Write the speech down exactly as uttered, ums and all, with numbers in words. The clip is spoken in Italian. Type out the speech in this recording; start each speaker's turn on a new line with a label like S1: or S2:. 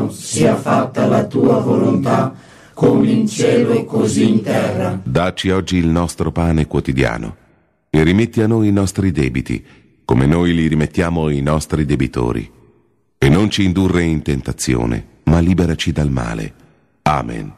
S1: giorno sia fatta la tua volontà, come in cielo e così in terra.
S2: Dacci oggi il nostro pane quotidiano e rimetti a noi i nostri debiti, come noi li rimettiamo ai nostri debitori. E non ci indurre in tentazione, ma liberaci dal male. Amen.